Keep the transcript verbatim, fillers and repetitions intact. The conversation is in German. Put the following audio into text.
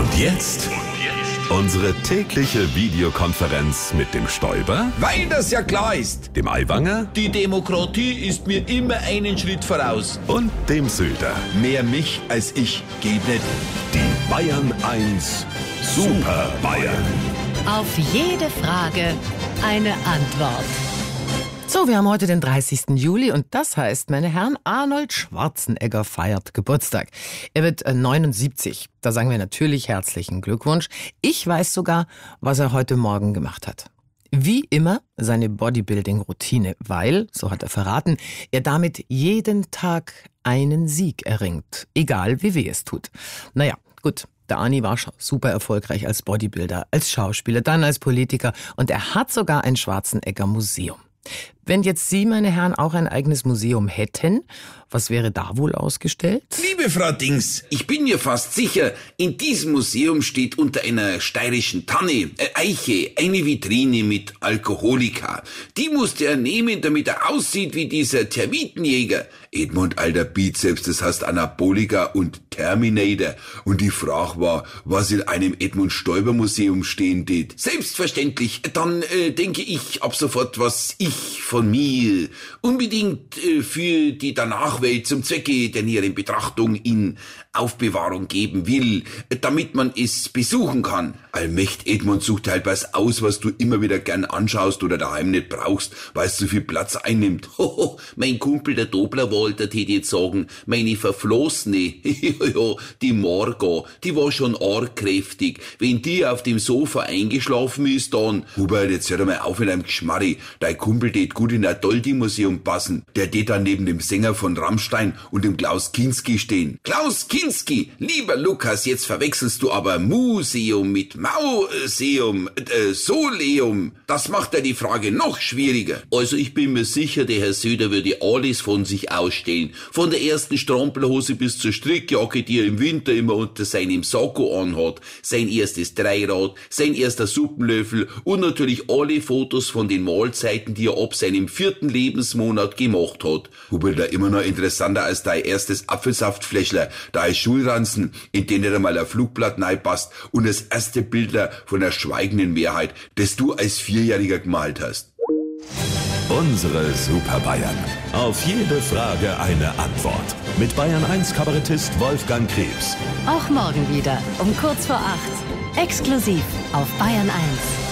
Und jetzt unsere tägliche Videokonferenz mit dem Stoiber, Weil das ja klar ist. dem Aiwanger Die Demokratie ist mir immer einen Schritt voraus. und dem Söder. Mehr mich als ich geht nicht. Die Bayern eins Super Bayern. Auf jede Frage eine Antwort. So, wir haben heute den dreißigsten Juli und das heißt, meine Herren, Arnold Schwarzenegger feiert Geburtstag. Er wird äh, neunundsiebzig. Da sagen wir natürlich herzlichen Glückwunsch. Ich weiß sogar, was er heute Morgen gemacht hat. Wie immer seine Bodybuilding-Routine, weil, so hat er verraten, er damit jeden Tag einen Sieg erringt. Egal, wie weh es tut. Naja, gut. Der Arni war schon super erfolgreich als Bodybuilder, als Schauspieler, dann als Politiker und er hat sogar ein Schwarzenegger-Museum. Wenn jetzt Sie, meine Herren, auch ein eigenes Museum hätten, was wäre da wohl ausgestellt? Liebe Frau Dings, ich bin mir fast sicher, in diesem Museum steht unter einer steirischen Tanne, äh, Eiche, eine Vitrine mit Alkoholika. Die musste er nehmen, damit er aussieht wie dieser Termitenjäger. Edmund, alter Bizeps, das heißt Anabolika und Terminator. Und die Frage war, was in einem Edmund Stoiber Museum stehen tät. Selbstverständlich, dann äh, denke ich ab sofort, was ich von mir unbedingt äh, für die Danachwelt zum Zwecke der näheren Betrachtung in Aufbewahrung geben will, damit man es besuchen kann. Allmächt, Edmund, sucht halt was aus, was du immer wieder gern anschaust oder daheim nicht brauchst, weil es zu viel Platz einnimmt. Hoho, mein Kumpel der Doblerwalter tät jetzt sagen, meine Verflossene, die Margot, die war schon arg kräftig. Wenn die auf dem Sofa eingeschlafen ist, dann... Hubert, jetzt hör doch mal auf mit einem Geschmarri. Dein Kumpel tät gut in ein Doldi-Museum passen. Der tät dann neben dem Sänger von Rammstein und dem Klaus Kinski stehen. Klaus Kinski, lieber Lukas, jetzt verwechselst du aber Museum mit Mauseum, äh, Soleum. Das macht ja die Frage noch schwieriger. Also ich bin mir sicher, der Herr Söder würde alles von sich ausstellen. Von der ersten Strampelhose bis zur Strickjacke, die er im Winter immer unter seinem Sakko anhat, sein erstes Dreirad, sein erster Suppenlöffel und natürlich alle Fotos von den Mahlzeiten, die er ab seinem vierten Lebensmonat gemacht hat. Hubert, da immer noch interessanter als dein erstes Apfelsaftfläschler, dein Schulranzen, in den nicht einmal ein Flugblatt passt und das erste Bildler von der schweigenden Mehrheit, das du als Vierjähriger gemalt hast. Unsere Super Bayern. Auf jede Frage eine Antwort. Mit Bayern eins Kabarettist Wolfgang Krebs. Auch morgen wieder um kurz vor acht. Exklusiv auf Bayern eins.